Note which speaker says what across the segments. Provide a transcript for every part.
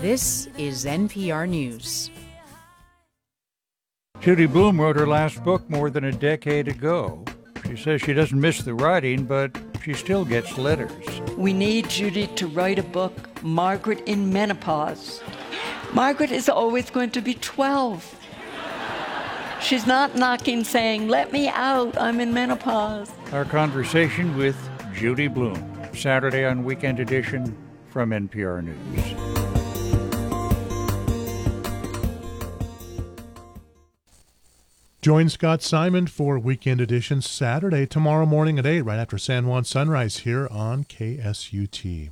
Speaker 1: This is NPR News.
Speaker 2: Judy Blume wrote her last book more than a decade ago. She says she doesn't miss the writing, but she still gets letters.
Speaker 3: We need Judy to write a book, Margaret in Menopause. Margaret is always going to be 12. She's not knocking saying, let me out, I'm in menopause.
Speaker 2: Our conversation with Judy Blume, Saturday on Weekend Edition from NPR News.
Speaker 4: Join Scott Simon for Weekend Edition Saturday, tomorrow morning at 8, right after San Juan Sunrise here on KSUT.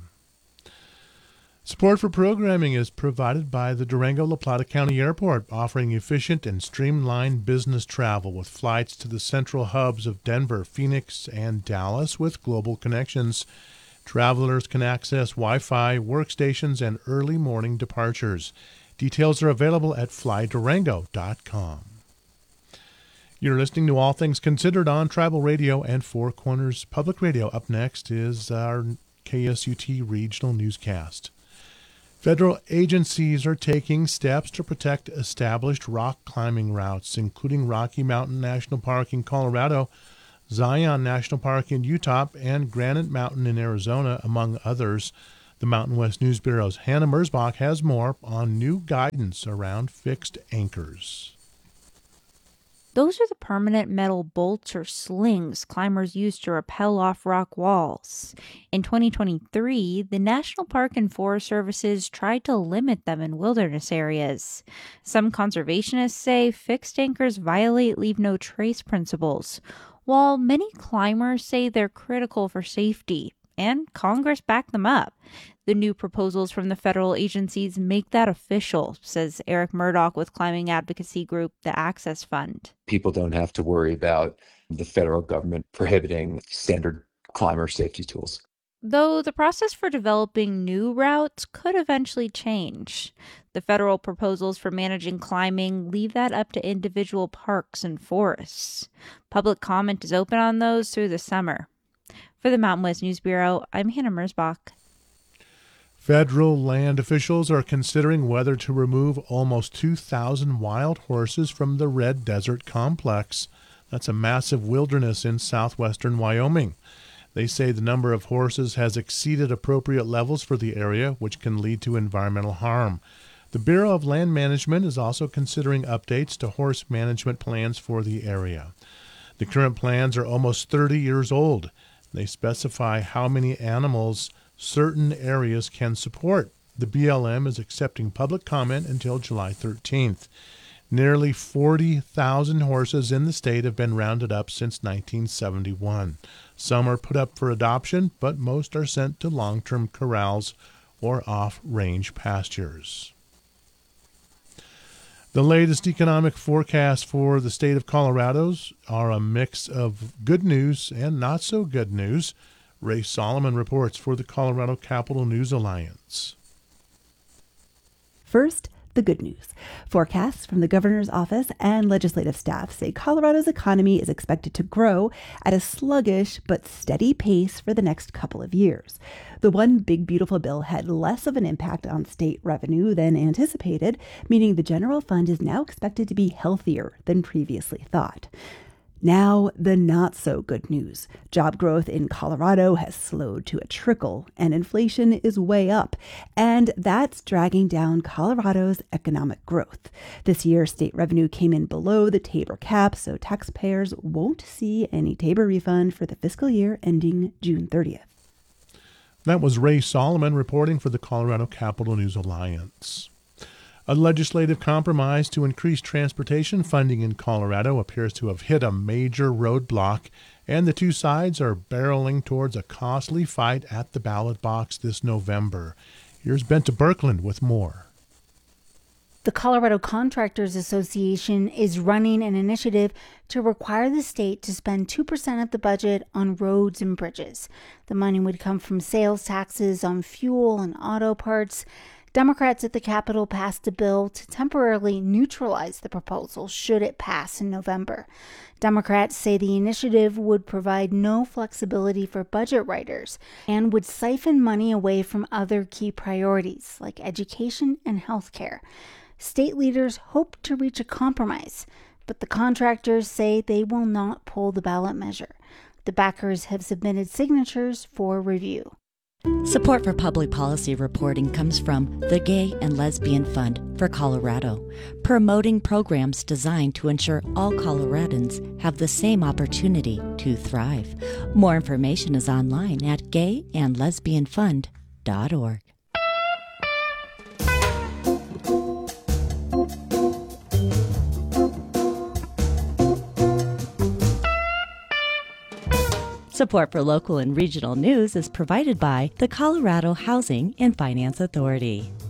Speaker 4: Support for programming is provided by the Durango-La Plata County Airport, offering efficient and streamlined business travel with flights to the central hubs of Denver, Phoenix, and Dallas with global connections. Travelers can access Wi-Fi, workstations, and early morning departures. Details are available at flydurango.com. You're listening to All Things Considered on Tribal Radio and Four Corners Public Radio. Up next is our KSUT Regional Newscast. Federal agencies are taking steps to protect established rock climbing routes, including Rocky Mountain National Park in Colorado, Zion National Park in Utah, and Granite Mountain in Arizona, among others. The Mountain West News Bureau's Hannah Mersbach has more on new guidance around fixed anchors.
Speaker 5: Those are the permanent metal bolts or slings climbers use to rappel off rock walls. In 2023, the National Park and Forest Services tried to limit them in wilderness areas. Some conservationists say fixed anchors violate leave no trace principles, while many climbers say they're critical for safety, and Congress backed them up. The new proposals from the federal agencies make that official, says Eric Murdoch with climbing advocacy group The Access Fund.
Speaker 6: People don't have to worry about the federal government prohibiting standard climber safety tools.
Speaker 5: Though the process for developing new routes could eventually change. The federal proposals for managing climbing leave that up to individual parks and forests. Public comment is open on those through the summer. For the Mountain West News Bureau, I'm Hannah Mersbach.
Speaker 4: Federal land officials are considering whether to remove almost 2,000 wild horses from the Red Desert Complex. That's a massive wilderness in southwestern Wyoming. They say the number of horses has exceeded appropriate levels for the area, which can lead to environmental harm. The Bureau of Land Management is also considering updates to horse management plans for the area. The current plans are almost 30 years old. They specify how many animals certain areas can support. The BLM is accepting public comment until July 13th. Nearly 40,000 horses in the state have been rounded up since 1971. Some are put up for adoption, but most are sent to long-term corrals or off-range pastures. The latest economic forecasts for the state of Colorado are a mix of good news and not so good news. Ray Solomon reports for the Colorado Capital News Alliance.
Speaker 7: First, the good news. Forecasts from the governor's office and legislative staff say Colorado's economy is expected to grow at a sluggish but steady pace for the next couple of years. The One Big Beautiful Bill had less of an impact on state revenue than anticipated, meaning the general fund is now expected to be healthier than previously thought. Now, the not-so-good news. Job growth in Colorado has slowed to a trickle, and inflation is way up, and that's dragging down Colorado's economic growth. This year, state revenue came in below the Tabor cap, so taxpayers won't see any Tabor refund for the fiscal year ending June 30th.
Speaker 4: That was Ray Solomon reporting for the Colorado Capital News Alliance. A legislative compromise to increase transportation funding in Colorado appears to have hit a major roadblock, and the two sides are barreling towards a costly fight at the ballot box this November. Here's Benta Birkeland with more.
Speaker 8: The Colorado Contractors Association is running an initiative to require the state to spend 2% of the budget on roads and bridges. The money would come from sales taxes on fuel and auto parts. Democrats at the Capitol passed a bill to temporarily neutralize the proposal should it pass in November. Democrats say the initiative would provide no flexibility for budget writers and would siphon money away from other key priorities like education and health care. State leaders hope to reach a compromise, but the contractors say they will not pull the ballot measure. The backers have submitted signatures for review.
Speaker 9: Support for public policy reporting comes from the Gay and Lesbian Fund for Colorado, promoting programs designed to ensure all Coloradans have the same opportunity to thrive. More information is online at gayandlesbianfund.org. Support for local and regional news is provided by the Colorado Housing and Finance Authority.